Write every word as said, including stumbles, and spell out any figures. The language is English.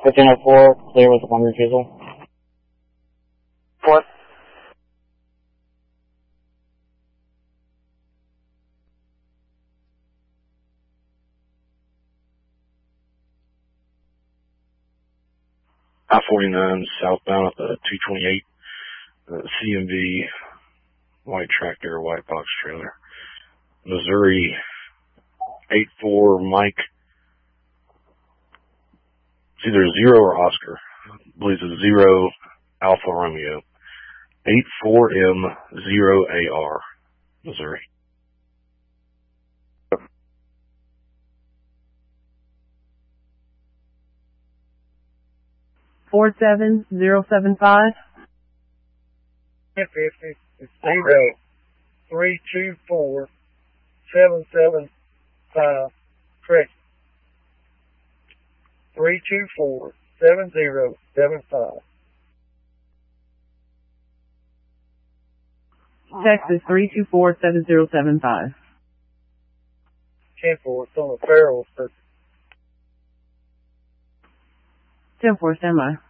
fifteen oh four, clear with one refusal. What? I forty-nine southbound at the two twenty-eight, uh, C M V, white tractor, white box trailer. Missouri, eight four Mike. It's either zero or Oscar. I believe it's zero Alpha Romeo. eight four M zero A R, Missouri. Four seven zero seven five. fifty, it's zero, three two four, seven seven five, correct. three two four, seven zero seven five. Texas three two four seven zero seven five. ten four, it's on the Farrell. ten four, stand by.